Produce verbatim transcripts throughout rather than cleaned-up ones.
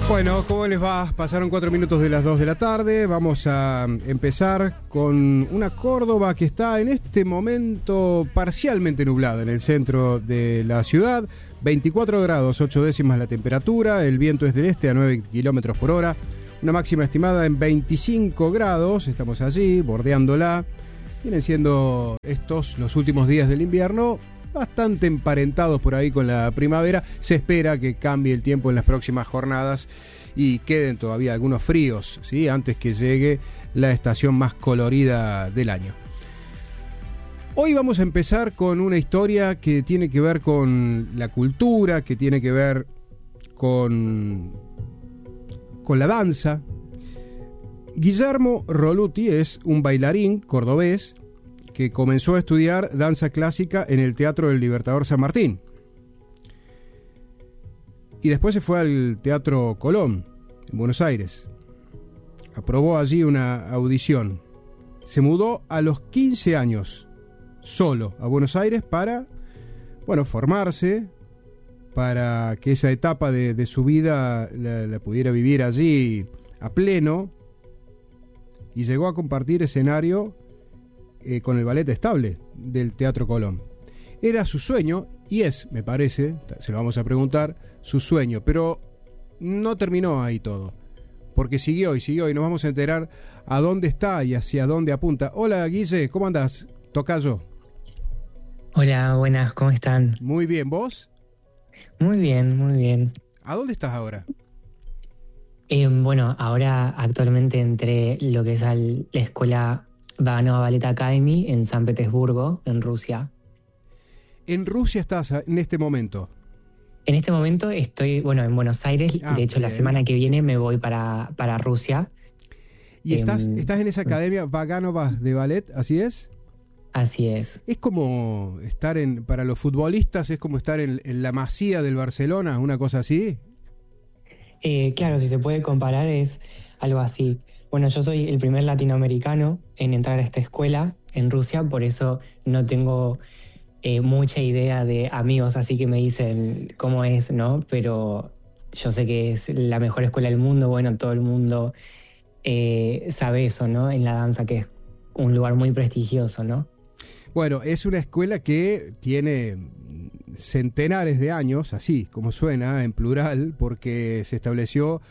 Bueno, ¿cómo les va? Pasaron cuatro minutos de las dos de la tarde. Vamos a empezar con una Córdoba que está en este momento parcialmente nublada en el centro de la ciudad. veinticuatro grados, ocho décimas la temperatura. El viento es del este a nueve kilómetros por hora. Una máxima estimada en veinticinco grados. Estamos allí, bordeándola. Vienen siendo estos los últimos días del invierno, bastante emparentados por ahí con la primavera. Se espera que cambie el tiempo en las próximas jornadas y queden todavía algunos fríos, ¿sí?, antes que llegue la estación más colorida del año. Hoy vamos a empezar con una historia que tiene que ver con la cultura, que tiene que ver con, con la danza. Guillermo Roluti es un bailarín cordobés que comenzó a estudiar danza clásica en el Teatro del Libertador San Martín. Y después se fue al Teatro Colón, en Buenos Aires. Aprobó allí una audición. Se mudó a los quince años, solo, a Buenos Aires para, bueno, formarse, para que esa etapa de, de su vida la, la pudiera vivir allí a pleno. Y llegó a compartir escenario Eh, con el Ballet Estable del Teatro Colón. Era su sueño, y es, me parece, se lo vamos a preguntar, su sueño, pero no terminó ahí todo, porque siguió y siguió, y nos vamos a enterar a dónde está y hacia dónde apunta. Hola, Guille, ¿cómo andás, tocayo? Hola, buenas, ¿cómo están? Muy bien, ¿vos? Muy bien, muy bien. ¿A dónde estás ahora? Eh, bueno, ahora actualmente entré lo que es a la escuela Vaganova Ballet Academy en San Petersburgo, en Rusia. ¿En Rusia estás en este momento? En este momento estoy, bueno, en Buenos Aires. Ah, de hecho, bien. La semana que viene me voy para, para Rusia. ¿Y eh, estás, estás en esa academia Vaganova de ballet, así es? Así es. Es como estar en, para los futbolistas, es como estar en, en la Masía del Barcelona, una cosa así. Eh, claro, si se puede comparar es algo así. Bueno, yo soy el primer latinoamericano en entrar a esta escuela en Rusia, por eso no tengo eh, mucha idea de amigos, así que me dicen cómo es, ¿no? Pero yo sé que es la mejor escuela del mundo, bueno, todo el mundo eh, sabe eso, ¿no? En la danza, que es un lugar muy prestigioso, ¿no? Bueno, es una escuela que tiene centenares de años, así como suena, en plural, porque se estableció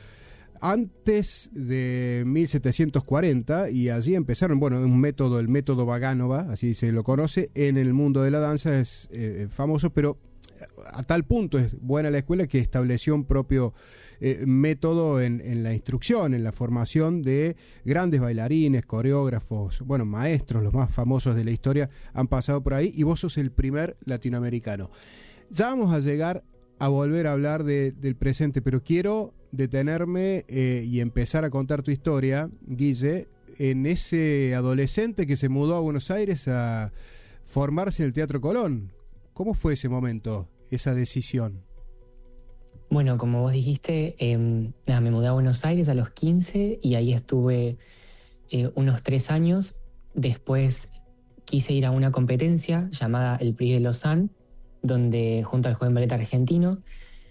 antes de mil setecientos cuarenta y allí empezaron, bueno, un método, el método Vaganova, así se lo conoce, en el mundo de la danza es eh, famoso, pero a tal punto es buena la escuela que estableció un propio eh, método en, en la instrucción, en la formación de grandes bailarines, coreógrafos, bueno, maestros, los más famosos de la historia han pasado por ahí, y vos sos el primer latinoamericano. Ya vamos a llegar a volver a hablar de, del presente, pero quiero detenerme eh, y empezar a contar tu historia, Guille, en ese adolescente que se mudó a Buenos Aires a formarse en el Teatro Colón. ¿Cómo fue ese momento, esa decisión? Bueno, como vos dijiste, eh, nada, me mudé a Buenos Aires a los quince y ahí estuve eh, unos tres años. Después quise ir a una competencia llamada el Prix de Lausanne, donde junto al Joven Ballet Argentino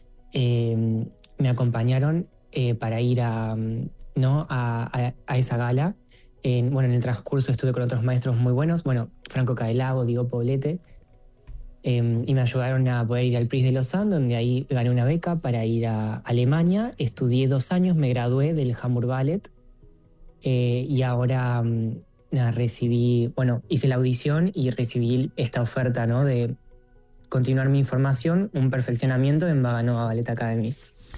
eh, me acompañaron eh, para ir a, ¿no? a, a, a esa gala. En, bueno, en el transcurso estuve con otros maestros muy buenos, bueno, Franco Cadelago, Diego Poblete, eh, y me ayudaron a poder ir al Prix de Lausanne, donde ahí gané una beca para ir a Alemania. Estudié dos años, me gradué del Hamburg Ballet eh, y ahora nada, recibí, bueno, hice la audición y recibí esta oferta, ¿no?, de continuar mi formación, un perfeccionamiento en Vaganova Ballet Academy.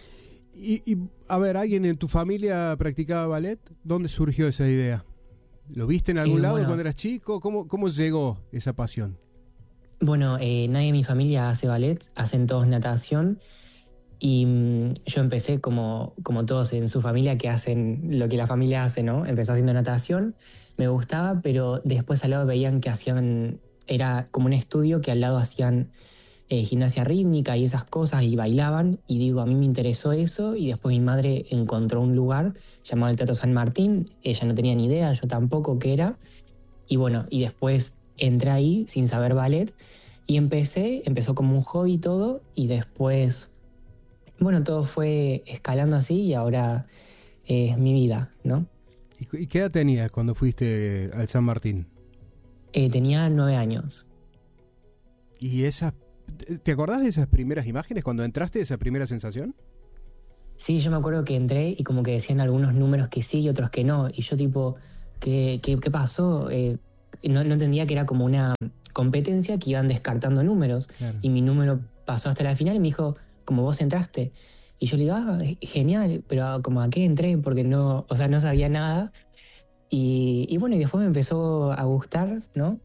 Y, y, a ver, ¿alguien en tu familia practicaba ballet? ¿Dónde surgió esa idea? ¿Lo viste en algún eh, lado bueno, cuando eras chico? ¿Cómo, cómo llegó esa pasión? Bueno, eh, nadie en mi familia hace ballet, hacen todos natación, y mmm, yo empecé como, como todos en su familia que hacen lo que la familia hace, ¿no? Empecé haciendo natación, me gustaba, pero después al lado veían que hacían, era como un estudio que al lado hacían Eh, gimnasia rítmica y esas cosas y bailaban, y digo, a mí me interesó eso, y después mi madre encontró un lugar llamado el Teatro San Martín, ella no tenía ni idea, yo tampoco qué era, y bueno, y después entré ahí sin saber ballet y empecé, empezó como un hobby todo, y después bueno, todo fue escalando así y ahora eh, es mi vida, ¿no? ¿Y, y qué edad tenías cuando fuiste al San Martín? Eh, tenía nueve años. ¿Y esas, te acordás de esas primeras imágenes cuando entraste, esa primera sensación? Sí, yo me acuerdo que entré y como que decían algunos números que sí y otros que no. Y yo tipo, ¿qué, qué, qué pasó? Eh, no, no entendía que era como una competencia que iban descartando números. Claro. Y mi número pasó hasta la final y me dijo, como vos entraste. Y yo le digo, ah, genial, pero como a qué entré porque no, o sea, no sabía nada. Y, y bueno, y después me empezó a gustar, ¿no?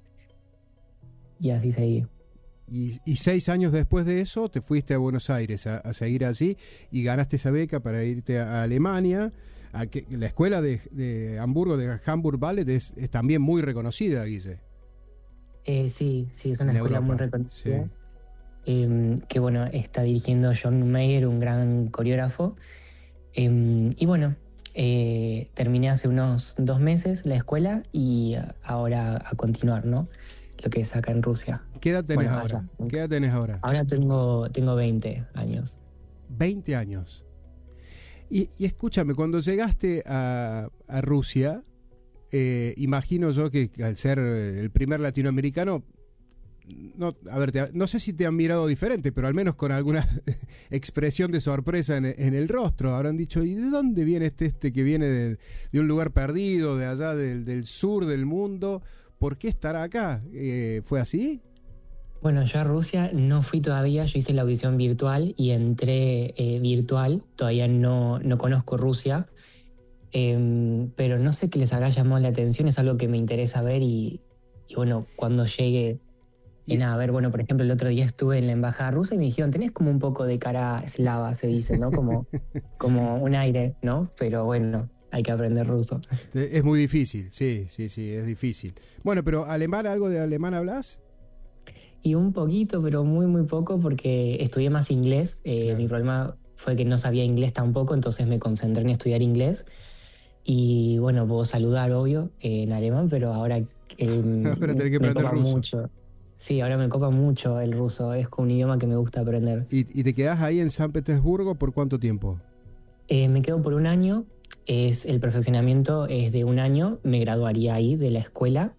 Y así seguí. Y, y seis años después de eso te fuiste a Buenos Aires a, a seguir allí y ganaste esa beca para irte a, a Alemania. A que, la escuela de, de Hamburgo, de Hamburg Ballet, es, es también muy reconocida, Guille. Eh, sí, sí, es una En escuela Europa, muy reconocida. sí. Eh, que bueno, está dirigiendo John Mayer, un gran coreógrafo. Eh, y bueno, eh, terminé hace unos dos meses la escuela y ahora a continuar, ¿no? Lo que es acá en Rusia. ¿Qué edad tenés Bueno, ahora? allá. ¿Qué edad tenés ahora? Ahora tengo, tengo veinte años. veinte años. Y, y escúchame, cuando llegaste a, a Rusia, eh, imagino yo que al ser el primer latinoamericano, no, a ver, te, no sé si te han mirado diferente, pero al menos con alguna expresión de sorpresa en, en el rostro. Habrán dicho, ¿y de dónde viene este este que viene de, de un lugar perdido, de allá del, del sur del mundo? ¿Por qué estará acá? Eh, ¿Fue así? Bueno, yo a Rusia no fui todavía, yo hice la audición virtual y entré eh, virtual, todavía no, no conozco Rusia, eh, pero no sé qué les habrá llamado la atención, es algo que me interesa ver y, y bueno, cuando llegue, Y- eh, nada, a ver, bueno, por ejemplo, el otro día estuve en la embajada rusa y me dijeron, tenés como un poco de cara eslava, se dice, ¿no? Como, como un aire, ¿no? Pero bueno, hay que aprender ruso. Es muy difícil, sí, sí, sí, es difícil. Bueno, pero alemán, ¿algo de alemán hablas? Y un poquito, pero muy, muy poco, porque estudié más inglés. Eh, Claro. Mi problema fue que no sabía inglés tampoco, entonces me concentré en estudiar inglés. Y bueno, puedo saludar, obvio, eh, en alemán, pero ahora eh, Ahora tenés que me aprender copa ruso. mucho. Sí, ahora me copa mucho el ruso, es como un idioma que me gusta aprender. ¿Y, y te quedás ahí en San Petersburgo por cuánto tiempo? Eh, me quedo por un año, es, el perfeccionamiento es de un año, me graduaría ahí de la escuela.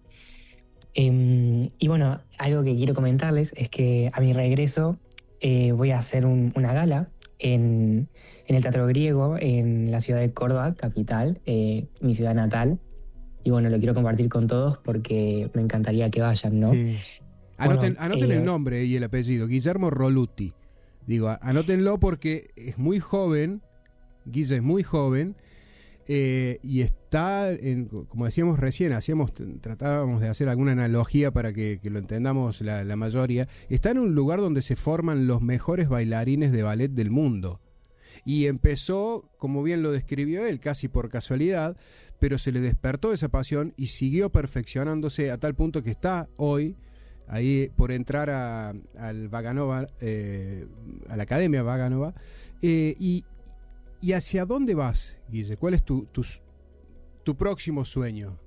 Eh, y bueno, algo que quiero comentarles es que a mi regreso eh, voy a hacer un- una gala en, en el Teatro Griego, en la ciudad de Córdoba, capital, eh, mi ciudad natal. Y bueno, lo quiero compartir con todos porque me encantaría que vayan, ¿no? Sí. Anoten, Bueno, anoten eh, el nombre y el apellido, Guillermo Roluti. Digo, a- anótenlo porque es muy joven, Guille es muy joven, eh, y está, en, como decíamos recién, hacíamos, tratábamos de hacer alguna analogía para que, que lo entendamos la, la mayoría, está en un lugar donde se forman los mejores bailarines de ballet del mundo. Y empezó, como bien lo describió él, casi por casualidad, pero se le despertó esa pasión y siguió perfeccionándose a tal punto que está hoy ahí por entrar a, al Vaganova, eh, a la Academia Vaganova. Eh, y, ¿Y hacia dónde vas, Guille? ¿Cuál es tu, tu, tu próximo sueño?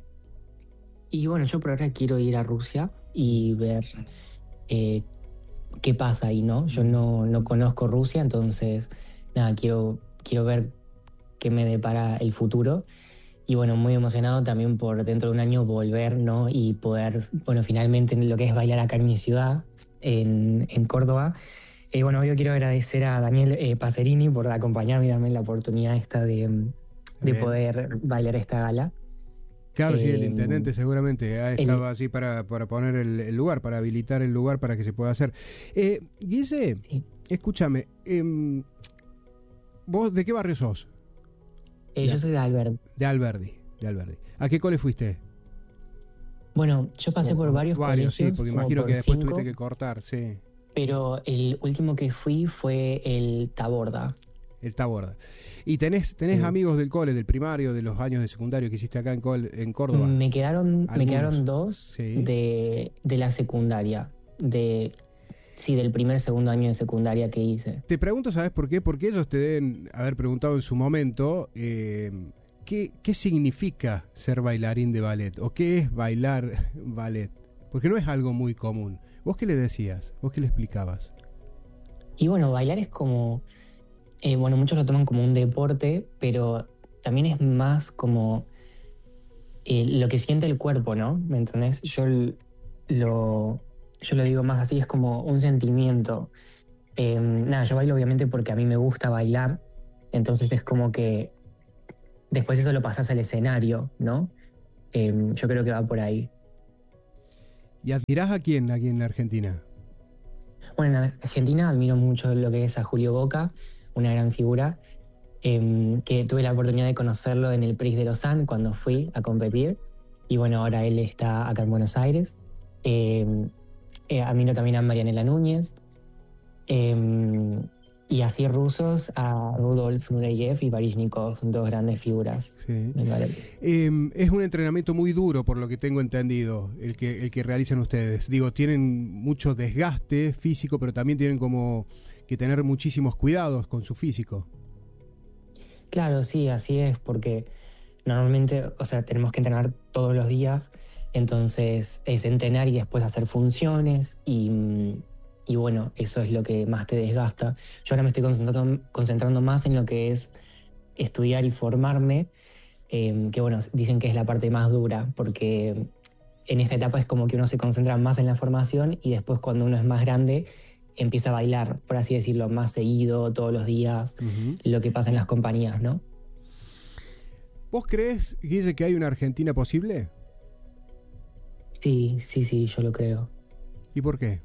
y bueno, yo por ahora quiero ir a Rusia y ver eh, qué pasa ahí, ¿no? Yo no, no conozco Rusia, entonces nada, quiero, quiero ver qué me depara el futuro. Y bueno, muy emocionado también por dentro de un año volver, ¿no? Y poder, bueno, finalmente lo que es bailar acá en mi ciudad, en, en Córdoba. Y bueno, yo quiero agradecer a Daniel eh, Pacerini por acompañarme y darme la oportunidad esta de, de Bien. poder bailar esta gala. Claro, sí, el Eh, intendente seguramente ha el- estado así para, para poner el, el lugar, para habilitar el lugar para que se pueda hacer. Eh, Guille, Sí. escúchame, em, ¿vos de qué barrio sos? Eh, Ya. yo soy de Albert. De Alberdi, de Alberdi. ¿A qué cole fuiste? Bueno, yo pasé O- por o varios, varios, sí, colegios, porque como imagino por que después cinco, tuviste que cortar, sí, pero el último que fui fue el Taborda. el Taborda. ¿Y tenés, tenés Sí. amigos del cole, del primario, de los años de secundario que hiciste acá en, Col- en Córdoba? Me quedaron, me Algunos. quedaron dos Sí. de, de la secundaria, de sí, del primer segundo año de secundaria que hice. Te pregunto, ¿sabes por qué? Porque ellos te deben haber preguntado en su momento eh, ¿qué, qué significa ser bailarín de ballet o qué es bailar ballet, porque no es algo muy común. ¿Vos qué le decías? ¿Vos qué le explicabas? Y bueno, bailar es como eh, bueno, muchos lo toman como un deporte, pero también es más como eh, lo que siente el cuerpo, ¿no? ¿Me entendés? Yo l- lo, yo lo digo más así, es como un sentimiento. Eh, nada, yo bailo obviamente porque a mí me gusta bailar, entonces es como que después eso lo pasás al escenario, ¿no? Eh, yo creo que va por ahí. ¿Y admirás a quién aquí en la Argentina? Bueno, en Argentina admiro mucho lo que es a Julio Boca, una gran figura, eh, que tuve la oportunidad de conocerlo en el Prix de Lausanne cuando fui a competir. Y bueno, ahora él está acá en Buenos Aires. Eh, eh, admiro también a Marianela Núñez. Eh, y así rusos a Rudolf Nureyev y Baryshnikov, dos grandes figuras Sí. del ballet. Eh, es un entrenamiento muy duro, por lo que tengo entendido, el que, el que realizan ustedes. Digo, tienen mucho desgaste físico, pero también tienen como que tener muchísimos cuidados con su físico. Claro, sí, así es, porque normalmente, o sea, tenemos que entrenar todos los días, entonces es entrenar y después hacer funciones y, mm, y bueno, eso es lo que más te desgasta. Yo ahora me estoy concentrando, concentrando más en lo que es estudiar y formarme, eh, que bueno, dicen que es la parte más dura, porque en esta etapa es como que uno se concentra más en la formación y después cuando uno es más grande empieza a bailar, por así decirlo, más seguido, todos los días, Uh-huh. lo que pasa en las compañías, ¿no? ¿Vos crees, Guille, que hay una Argentina posible? Sí, sí, sí, yo lo creo. ¿Y por qué?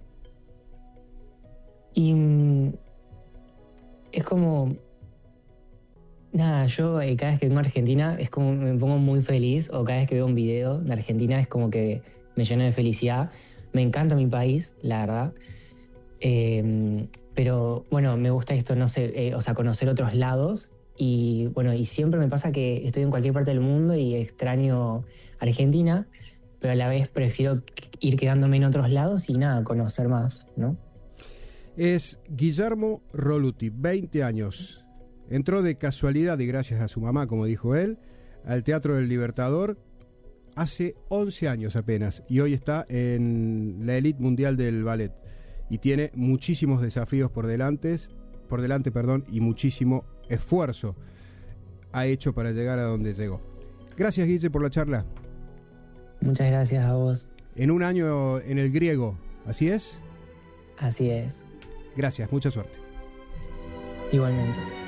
Y mm, es como, nada, yo eh, cada vez que vengo a Argentina es como me pongo muy feliz, o cada vez que veo un video de Argentina es como que me lleno de felicidad. Me encanta mi país, la verdad. Eh, pero bueno, me gusta esto, no sé, eh, o sea, conocer otros lados. Y bueno, y siempre me pasa que estoy en cualquier parte del mundo y extraño Argentina, pero a la vez prefiero ir quedándome en otros lados y nada, conocer más, ¿no? Es Guillermo Roluti, veinte años. Entró de casualidad y gracias a su mamá, como dijo él, al Teatro del Libertador hace once años apenas y hoy está en la elite mundial del ballet y tiene muchísimos desafíos por delante, por delante, perdón, y muchísimo esfuerzo ha hecho para llegar a donde llegó. Gracias, Guille, por la charla. Muchas gracias a vos. En un año en el griego, ¿así es? Así es. Gracias, mucha suerte. Igualmente.